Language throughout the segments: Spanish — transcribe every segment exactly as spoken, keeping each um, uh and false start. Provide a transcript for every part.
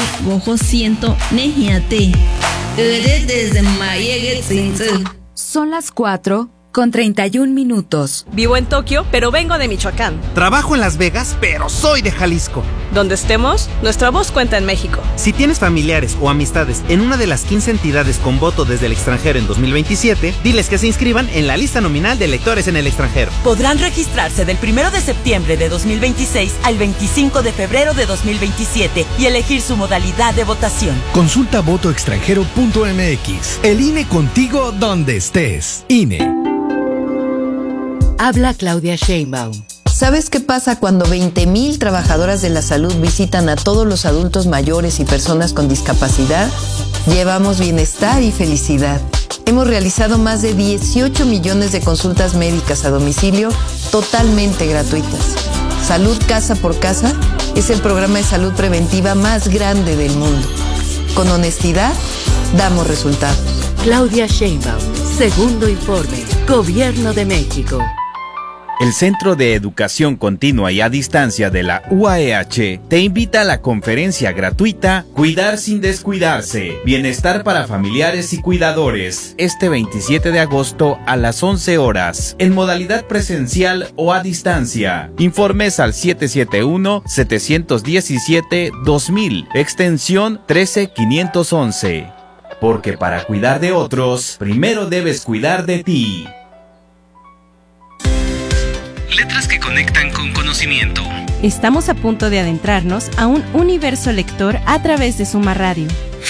gojo siento nejiate. Son las cuatro con treinta y un minutos. Vivo en Tokio, pero vengo de Michoacán. Trabajo en Las Vegas, pero soy de Jalisco. Donde estemos, nuestra voz cuenta en México. Si tienes familiares o amistades en una de las quince entidades con voto desde el extranjero en dos mil veintisiete, diles que se inscriban en la lista nominal de electores en el extranjero. Podrán registrarse del primero de septiembre de dos mil veintiséis al veinticinco de febrero de dos mil veintisiete y elegir su modalidad de votación. Consulta voto extranjero punto m x. El I N E contigo donde estés. I N E. Habla Claudia Sheinbaum. ¿Sabes qué pasa cuando veinte mil trabajadoras de la salud visitan a todos los adultos mayores y personas con discapacidad? Llevamos bienestar y felicidad. Hemos realizado más de dieciocho millones de consultas médicas a domicilio totalmente gratuitas. Salud Casa por Casa es el programa de salud preventiva más grande del mundo. Con honestidad, damos resultados. Claudia Sheinbaum, segundo informe, Gobierno de México. El Centro de Educación Continua y a Distancia de la U A E H te invita a la conferencia gratuita Cuidar sin descuidarse, Bienestar para familiares y cuidadores, este veintisiete de agosto a las once horas, en modalidad presencial o a distancia. Informes al siete siete uno, siete uno siete, dos mil, extensión trece mil quinientos once. Porque para cuidar de otros, primero debes cuidar de ti. Letras que conectan con conocimiento. Estamos a punto de adentrarnos a un universo lector a través de Suma Radio.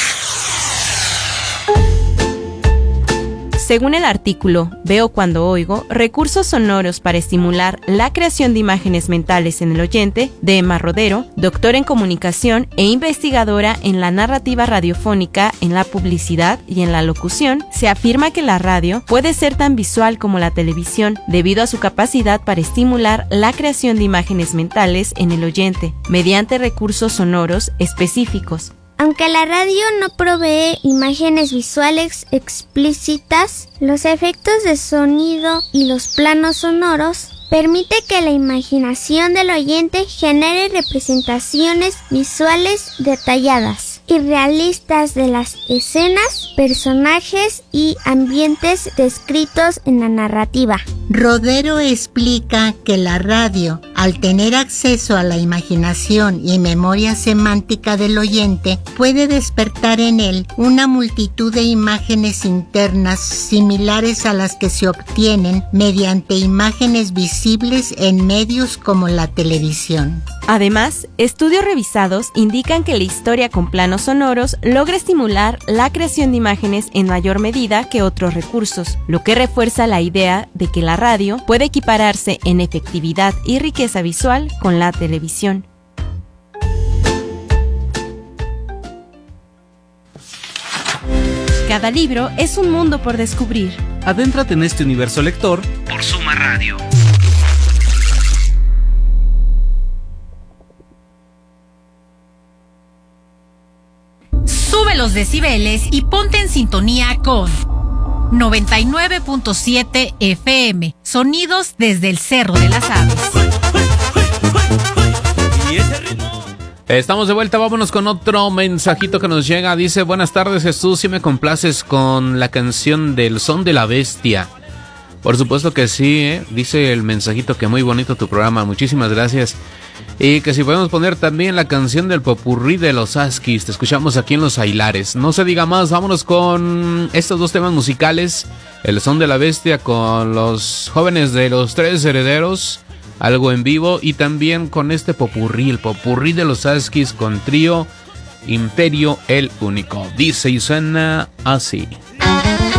Según el artículo Veo cuando oigo, recursos sonoros para estimular la creación de imágenes mentales en el oyente, de Emma Rodero, doctora en comunicación e investigadora en la narrativa radiofónica, en la publicidad y en la locución, se afirma que la radio puede ser tan visual como la televisión debido a su capacidad para estimular la creación de imágenes mentales en el oyente, mediante recursos sonoros específicos. Aunque la radio no provee imágenes visuales explícitas, los efectos de sonido y los planos sonoros permite que la imaginación del oyente genere representaciones visuales detalladas y realistas de las escenas, personajes y ambientes descritos en la narrativa. Rodero explica que la radio, al tener acceso a la imaginación y memoria semántica del oyente, puede despertar en él una multitud de imágenes internas similares a las que se obtienen mediante imágenes visibles en medios como la televisión. Además, estudios revisados indican que la historia con planos sonoros logra estimular la creación de imágenes en mayor medida que otros recursos, lo que refuerza la idea de que la radio puede equipararse en efectividad y riqueza visual con la televisión. Cada libro es un mundo por descubrir. Adéntrate en este universo lector por Suma Radio. Sube los decibeles y ponte en sintonía con noventa y nueve punto siete F M, sonidos desde el Cerro de las Aves. Estamos de vuelta, vámonos con otro mensajito que nos llega. Dice: buenas tardes, Jesús, si me complaces con la canción del Son de la Bestia. Por supuesto que sí, ¿eh? Dice el mensajito que muy bonito tu programa, muchísimas gracias. Y que si podemos poner también la canción del popurrí de los Huskies. Te escuchamos aquí en Los Ailares. No se diga más, vámonos con estos dos temas musicales: el Son de la Bestia con los jóvenes de Los Tres Herederos, algo en vivo, y también con este popurrí, el popurrí de los Huskies con trío Imperio el Único. Dice y suena así.